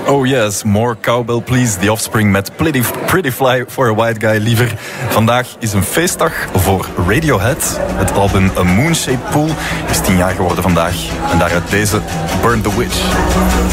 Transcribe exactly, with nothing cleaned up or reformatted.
Oh yes, more cowbell please. The Offspring met Pretty, Pretty Fly for a White Guy. Liever, vandaag is een feestdag voor Radiohead. Het album A Moon-Shaped Pool is tien jaar geworden vandaag. En daaruit deze Burn the Witch.